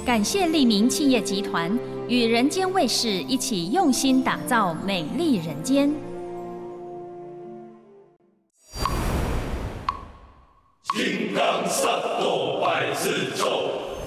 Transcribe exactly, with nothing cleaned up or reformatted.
感谢利民企业集团与人间卫视一起用心打造美丽人间。 金刚萨埵拜四咒。